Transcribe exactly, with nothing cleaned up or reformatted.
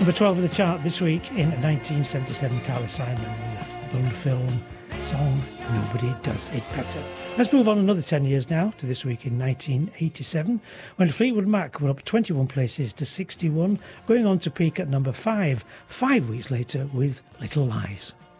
Number twelve of the chart this week in nineteen seventy-seven, Carly Simon with the Bond film song Nobody Does It Better. Let's move on another ten years now to this week in nineteen eighty-seven, when Fleetwood Mac were up twenty-one places to sixty-one, going on to peak at number five, five weeks later with Little Lies.